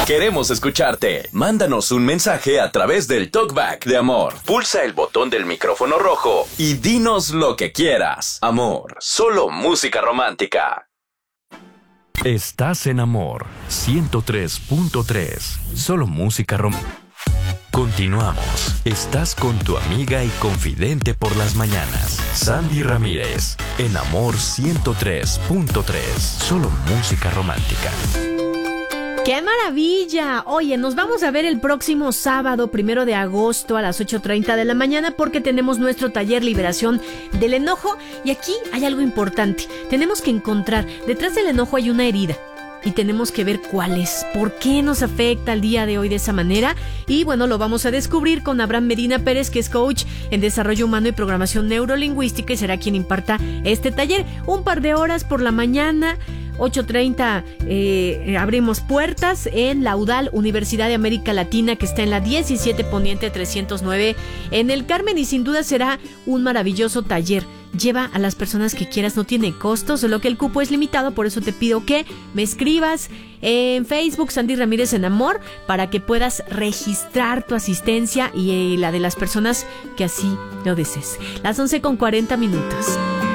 Queremos escucharte. Mándanos un mensaje a través del TalkBack de Amor. Pulsa el botón del micrófono rojo y dinos lo que quieras. Amor, solo música romántica. Estás en Amor 103.3. Solo música romántica. Continuamos. Estás con tu amiga y confidente por las mañanas, Sandy Ramírez, en Amor 103.3. Solo música romántica. ¡Qué maravilla! Oye, nos vamos a ver el próximo sábado, 1 de agosto a las 8:30 de la mañana porque tenemos nuestro taller Liberación del Enojo y aquí hay algo importante. Tenemos que encontrar, detrás del enojo hay una herida. Y tenemos que ver cuál es, por qué nos afecta el día de hoy de esa manera. Y bueno, lo vamos a descubrir con Abraham Medina Pérez, que es coach en desarrollo humano y programación neurolingüística y será quien imparta este taller. Un par de horas por la mañana, 8:30, abrimos puertas en la UDAL, Universidad de América Latina, que está en la 17 Poniente 309 en el Carmen, y sin duda será un maravilloso taller. Lleva a las personas que quieras, no tiene costo, solo que el cupo es limitado, por eso te pido que me escribas en Facebook Sandy Ramírez en Amor para que puedas registrar tu asistencia y la de las personas que así lo desees. Las 11:40.